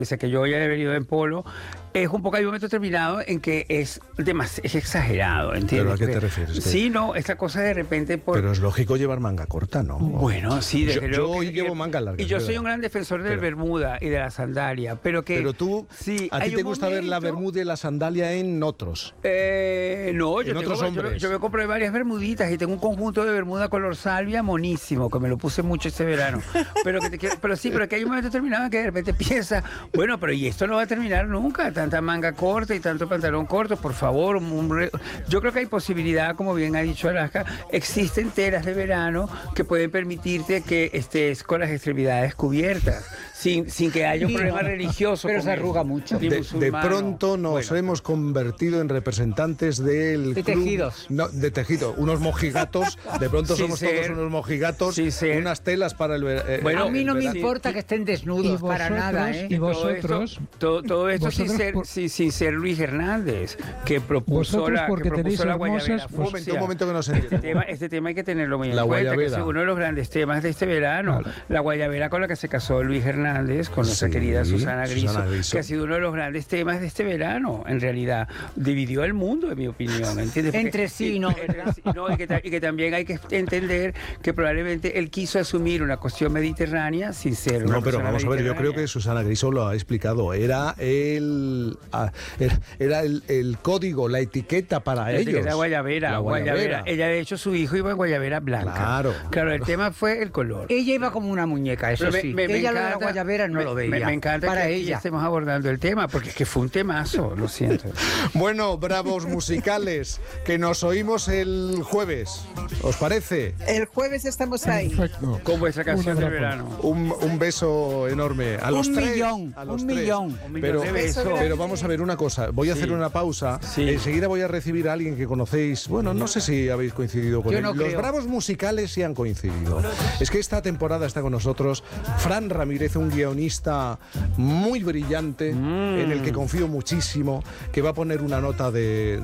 pese a que yo haya venido en polo, es un poco, hay un momento determinado en que es exagerado, ¿entiendes? ¿Pero a qué te refieres? Sí, no, esta cosa de repente... Pero es lógico llevar manga corta, ¿no? Bueno, sí, desde yo hoy llevo manga larga. Y yo soy un gran defensor del bermuda y de la sandalia, pero tú, sí, a ti te gusta ver la bermuda y la sandalia en otros. No, yo me compré varias bermuditas y tengo un conjunto de bermuda color salvia monísimo, que me lo puse mucho este verano. pero que hay un momento determinado en que de repente piensa, bueno, pero y esto no va a terminar nunca, tanta manga corta y tanto pantalón corto, por favor. Yo creo que hay posibilidad, como bien ha dicho Alaska, existen telas de verano que pueden permitirte que estés con las extremidades cubiertas, sin que haya un problema religioso. Pero se arruga mucho. De pronto nos hemos convertido en representantes del de club, tejidos. No, de tejido, unos mojigatos. De pronto somos todos unos mojigatos, unas telas para el verano. Bueno, a mí no me importa que estén desnudos, para nada. Y vosotros... Todo esto sin ser Luis Hernández, que propuso la guayabera. Un momento que no se entiende. Este tema hay que tenerlo muy en la cuenta, guayabera. que es uno de los grandes temas de este verano. Claro. La guayabera con la que se casó Luis Hernández, con nuestra querida Susana Griso, que ha sido uno de los grandes temas de este verano. En realidad, dividió el mundo, en mi opinión, ¿entiendes? Entre sí, ¿no? Y que también hay que entender que probablemente él quiso asumir una cuestión mediterránea sin ser una pero vamos a ver, yo creo que Susana Griso lo ha explicado. Era el código, la etiqueta para ellos. La guayabera. Ella, de hecho, su hijo iba en guayabera blanca. Claro, el tema fue el color. Ella iba como una muñeca, eso sí. Ella la guayabera no lo veía. Me encanta para que ella estemos abordando el tema, porque es que fue un temazo, lo siento. Bueno, bravos musicales, que nos oímos el jueves. ¿Os parece? El jueves estamos ahí. Perfecto. Con vuestra canción de verano. Un beso enorme. A los tres. Un millón. Pero vamos a ver una cosa. Voy a hacer una pausa. Enseguida voy a recibir a alguien que conocéis. Bueno, no sé si habéis coincidido con él. Los bravos musicales sí han coincidido. Es que esta temporada está con nosotros Fran Ramírez, un guionista muy brillante, en el que confío muchísimo, que va a poner una nota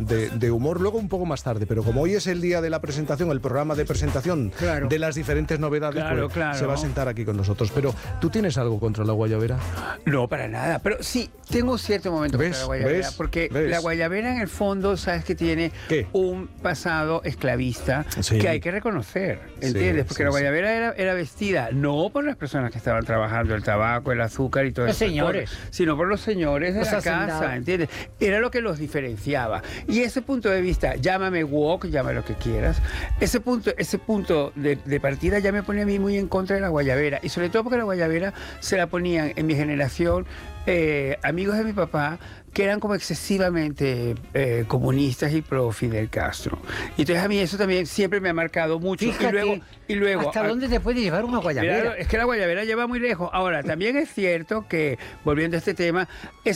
de humor luego un poco más tarde. Pero como hoy es el día de la presentación, el programa de presentación de las diferentes novedades, se va a sentar aquí con nosotros. Pero, ¿tú tienes algo contra la guayabera? No, para nada. Pero sí, tengo un cierto momento contra la guayabera. Porque la guayabera, en el fondo, sabes que tiene un pasado esclavista que hay que reconocer, ¿entiendes? Porque la guayabera era vestida no por las personas que estaban trabajando el tabaco, el azúcar y todo eso. Los señores. Sino por los señores de la casa, ¿entiendes? Era lo que los diferenciaba. Y ese punto de vista, llámame woke, llámame lo que quieras, ese punto de partida ya me pone a mí muy en contra de la guayabera. Y sobre todo porque la guayabera se la ponían en mi generación amigos de mi papá que eran como excesivamente comunistas y pro Fidel Castro. Y entonces a mí eso también siempre me ha marcado mucho. Fíjate, y luego ¿hasta dónde te puede llevar una guayabera? Claro, es que la guayabera lleva muy lejos. Ahora, también es cierto que, volviendo a este tema,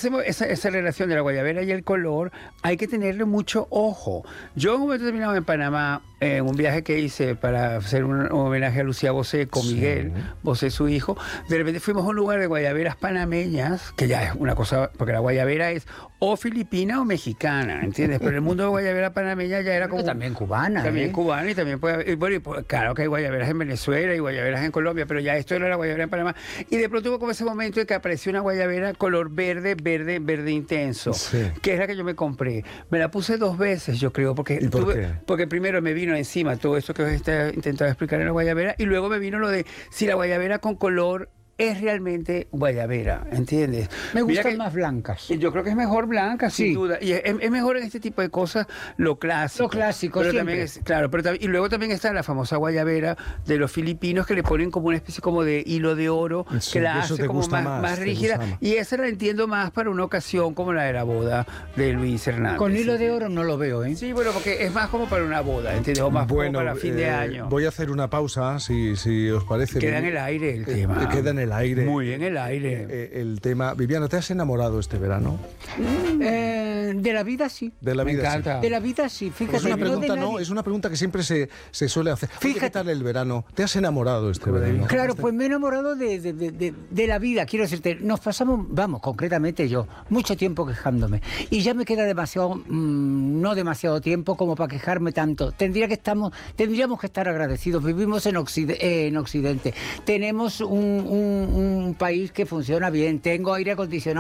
esa relación de la guayabera y el color, hay que tenerle mucho ojo. Yo en un momento determinado en Panamá, en un viaje que hice para hacer un homenaje a Lucía Bosé con Miguel Bosé, su hijo, de repente fuimos a un lugar de guayaberas panameñas, que ya es una cosa, porque la guayabera es o filipina o mexicana, ¿entiendes? Pero el mundo de guayabera panameña ya era como... También cubana. También cubana y también puede... Bueno, claro que hay guayaberas en Venezuela y guayaberas en Colombia, pero ya esto era la guayabera en Panamá. Y de pronto hubo como ese momento en que apareció una guayabera color verde intenso, que es la que yo me compré. Me la puse 2 veces, yo creo, porque porque primero me vino encima todo esto que os he intentado explicar en la guayabera, y luego me vino lo de si la guayabera con color es realmente guayabera, ¿entiendes? Me gustan más blancas. Yo creo que es mejor blanca, sin duda. Y es mejor en este tipo de cosas lo clásico. Lo clásico, pero siempre. También claro, y luego también está la famosa guayabera de los filipinos, que le ponen como una especie como de hilo de oro, que la hace como más rígida. Y esa la entiendo más para una ocasión como la de la boda de Luis Hernández. Con hilo de oro no lo veo, ¿eh? Sí, bueno, porque es más como para una boda, ¿entiendes? O más como para fin de año. Voy a hacer una pausa, si os parece. Queda en el aire el tema. Queda en el aire. Muy en el aire. El tema. Viviana, ¿te has enamorado este verano? De la vida sí. De la vida sí. De la vida sí, fíjate. Es una pregunta, es una pregunta que siempre se suele hacer. Fíjate, ¿qué tal el verano? ¿Te has enamorado este verano? Claro, pues me he enamorado de la vida, quiero decirte. Nos pasamos, concretamente yo, mucho tiempo quejándome. Y ya me queda demasiado, no demasiado tiempo como para quejarme tanto. Tendríamos que estar agradecidos. Vivimos en Occidente. Tenemos un país que funciona bien. Tengo aire acondicionado.